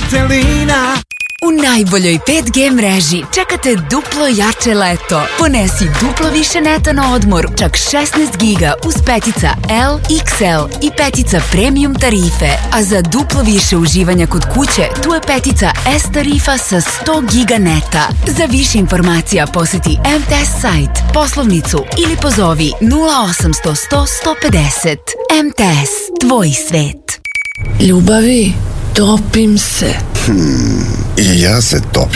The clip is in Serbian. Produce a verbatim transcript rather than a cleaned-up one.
Valtelina. U najboljoj pet G mreži čekate duplo jače leto. Ponesi duplo više neta na odmor, čak šesnaest giga uz petica L, iks el i petica premium tarife. A za duplo više uživanja kod kuće, tu je petica S tarifa sa sto giga neta. Za više informacija poseti em te es sajt, poslovnicu ili pozovi nula osamsto sto sto pedeset. em te es, tvoj svet. Ljubavi, topim se. Hmm, i ja se topim.